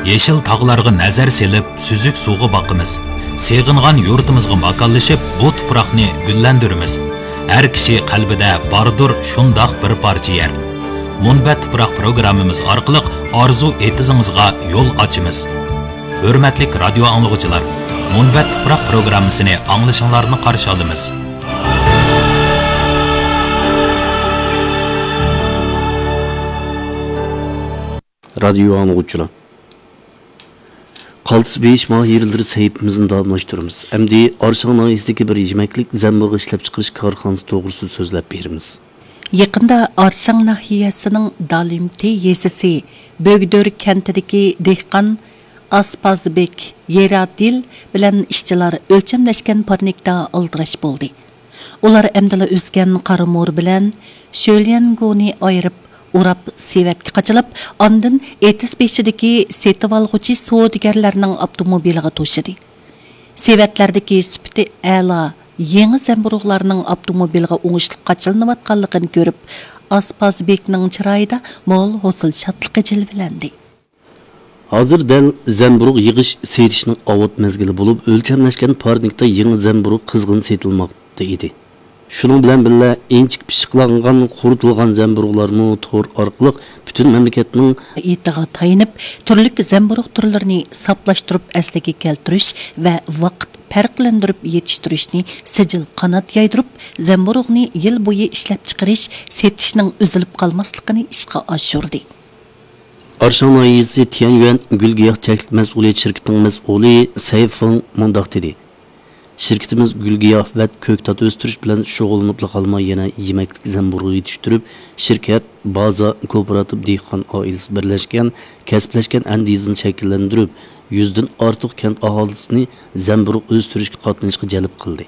Yeşil tağlarga nazar selip, süzük suğu bakımız. Seğingan yurtimizga makanlashib, bu tuproqni gullandiramiz. Har kishi qalbida bardur shundoq bir parcha yer. Munbat tuproq programmamiz orqali orzu etizingizga yo'l ochamiz. Hurmatli radio anglag'uchilar, Munbat tuproq programmasini anglashinglarni qarshi olamiz. Radio anglag'uchilar, Qaltis beyiş mahirleri sahipimizin davamlaştırımız. Əmdi Arşan nahiyyəsidəki bir yeməklik zəmburğu işləp çıxırış karxanası doğrusu sözləb berimiz. Yaqında Arşan nahiyyəsinin Dalimti yesisi Bögdör kentidəki dehqan Aspazbek Yeradil bilən işçilar ölçəmləşkən parnikda aldıraş boldu. Ular əmdila özgən qaramor bilən Şölyengoni ayırıb urab sevatga qachilib, ondan etis beshidagi setib olg'uchi savdogarlarning avtomobiliga to'shidi. Sevatlardagi sifati a'lo, yangi zamburug'larning avtomobiliga o'ngishli qachilinayotganligini ko'rib, Aspazbekning chiroyida mo'l hosil shodligi jilvilandi. Hozir dal zamburug' yig'ish setishning avot mezgili bo'lib, o'lchamlashgan parnikda yangi zamburug' qizg'in setilmoqda edi. Şunun bilan birga enchik pishiqlangan, quritilgan zamburug'larni tor orqali butun mamlakatning itiga tayinib, turli zamburug' turlarini saplashtirib asliga keltirish va vaqt farqlantirib yetishtirishni sijil qanot yaydirib, zamburug'ni yil bo'yi ishlab chiqarish, setishning uzilib qolmasligini ishga oshirdi. Arşan nahiyyəsi Tianyuan Gülgiyah Çəklik Məsuliyyət şirkətinin məsuli Sayfın mundaq dedi. Şirketimiz Gülgiyah ve Köktat östürüş bilen şoğulunub qalmay yana yemeklik zamburğu yetiştirip, şirket baza kooperatif dehqon ailesi birleşken, kasbleşken endizini şekillendirip, 100'den artıq kent ahalisini zamburğu östürüşke qatnashga jalb qildi.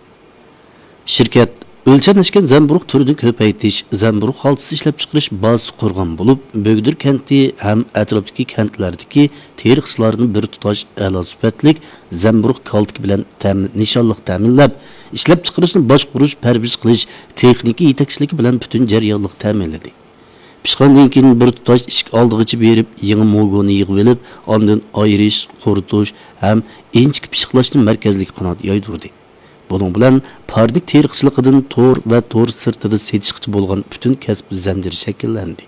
Şirket ölçenleşken zamburğu türünü köpaytish, zamburğu xaltisi ishlab chiqarish bazasi qurgan bo'lib, Bögdür kenti hem etrafdaki kentlardaki terixchilarni bir tutash a'lo sifatlik zamburğu kaltiki bilan nishonliq ta'minlab, ishlab chiqarishni boshqarish, parvarish qilish, texnika yetakchiligi bilan butun jarayonliq ta'minladi. Pishqandan keyin bir tutash ishq oldig'ichi berib, yangi mogoni yig'ib olib, ondan ayirish, quritish ham enchik pishiqlashni markazlik qanot yoydirdi. Bunun bilan pardik terixchiligidan tor va tor sirtida setishchi bo'lgan butun kasb zanjiri shakllandi.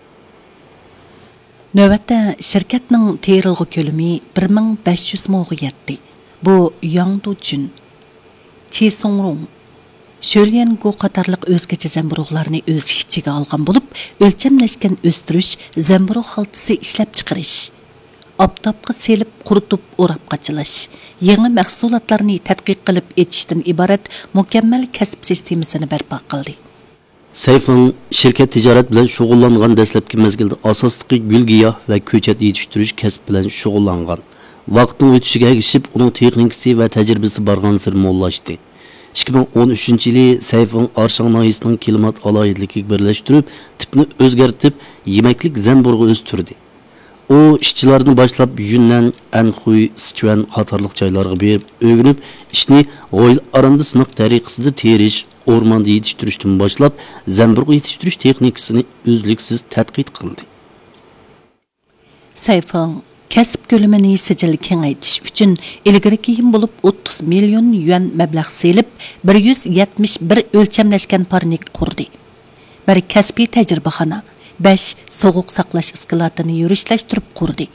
Navbatda shirkatning terilg'i ko'lami 1500 mo'ga yetdi. Bu Yangduchun, Chesongrong, Shölyengo qatorliq o'zgacha zamburug'larni o'z ichiga olgan bo'lib, o'lchamlashgan o'stirish, zamburug' xaltisi ishlab chiqarish, Aptapqa selib quritib o'rab qachilash, yangi mahsulotlarni tadqiq qilib etishdan iborat mukammal kasb sistemasini barpo qildi. Sayfın şirket ticaret bilan shug'ullangan dastlabki mezgilda asosli gulgiyoh va ko'chat yetishtirish kasb bilan shug'ullangan. Vaqtning o'tishiga ergishib, uning texnikasi va tajribasi bargan sir mo'llashdi. 2013-yili Sayfın Arşan nahiyyəsinin klimat alayidligiga birlashtirib, tipni o'zgartib, yemeklik zamburg'u o'stirdi. O işçilerini başlap Yunnan, Anhui, Sichuan qatorliq joylarga berib, o'rganib, ishni g'oyil aranda sınıq tariqasida terish, o'rmonda yetishtirishdan boshlab, zamburg'u yetishtirish texnikasini uzluksiz tadqiq qildi. Sayfın kasb ko'lamini sijil kengaytish uchun ilgari keyin bo'lib 30 million yuan mablag' selib, 171 o'lchamlashgan parnik qurdi. Bir kasbiy tajribaxona, 5 soğuk saqlash iskilatini yurishlashtirib qurdi.